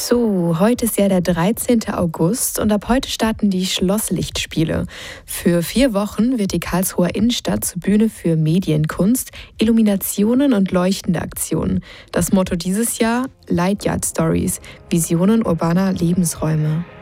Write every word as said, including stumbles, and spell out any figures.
So, heute ist ja der dreizehnte August und ab heute starten die Schlosslichtspiele. Für vier Wochen wird die Karlsruher Innenstadt zur Bühne für Medienkunst, Illuminationen und leuchtende Aktionen. Das Motto dieses Jahr: Light Yard Stories, Visionen urbaner Lebensräume.